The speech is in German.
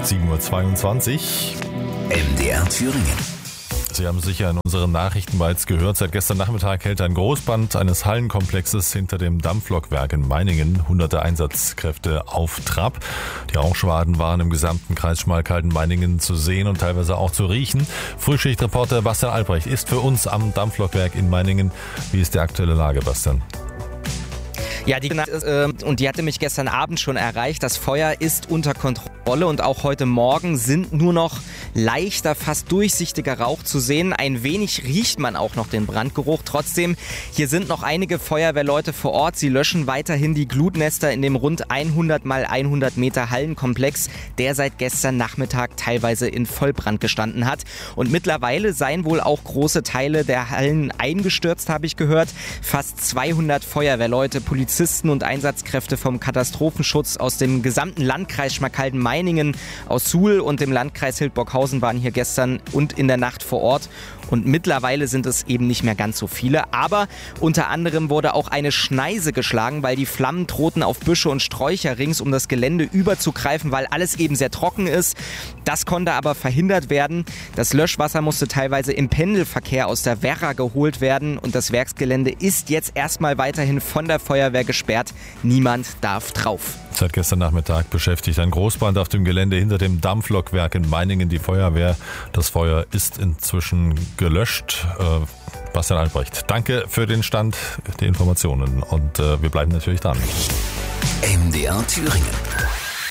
7:22 Uhr. MDR Thüringen. Sie haben sicher in unseren Nachrichten bereits gehört, seit gestern Nachmittag hält ein Großbrand eines Hallenkomplexes hinter dem Dampflokwerk in Meiningen hunderte Einsatzkräfte auf Trab. Die Rauchschwaden waren im gesamten Kreis Schmalkalden-Meiningen zu sehen und teilweise auch zu riechen. Frühschichtreporter Bastian Albrecht ist für uns am Dampflokwerk in Meiningen. Wie ist die aktuelle Lage, Bastian? Ja, die hatte mich gestern Abend schon erreicht. Das Feuer ist unter Kontrolle und auch heute Morgen sind nur noch leichter, fast durchsichtiger Rauch zu sehen. Ein wenig riecht man auch noch den Brandgeruch. Trotzdem, hier sind noch einige Feuerwehrleute vor Ort. Sie löschen weiterhin die Glutnester in dem rund 100 mal 100 Meter Hallenkomplex, der seit gestern Nachmittag teilweise in Vollbrand gestanden hat. Und mittlerweile seien wohl auch große Teile der Hallen eingestürzt, habe ich gehört. Fast 200 Feuerwehrleute, Polizisten und Einsatzkräfte vom Katastrophenschutz aus dem gesamten Landkreis Schmalkalden-Meiningen, aus Suhl und dem Landkreis Hildburghausen waren hier gestern und in der Nacht vor Ort. Und mittlerweile sind es eben nicht mehr ganz so viele. Aber unter anderem wurde auch eine Schneise geschlagen, weil die Flammen drohten auf Büsche und Sträucher rings um das Gelände überzugreifen, weil alles eben sehr trocken ist. Das konnte aber verhindert werden. Das Löschwasser musste teilweise im Pendelverkehr aus der Werra geholt werden. Und das Werksgelände ist jetzt erstmal weiterhin von der Feuerwehr gesperrt. Niemand darf drauf. Seit gestern Nachmittag beschäftigt ein Großbrand auf dem Gelände hinter dem Dampflokwerk in Meiningen die Feuerwehr. Das Feuer ist inzwischen gelöscht. Bastian Albrecht, danke für den Stand, die Informationen und wir bleiben natürlich dran. MDR Thüringen.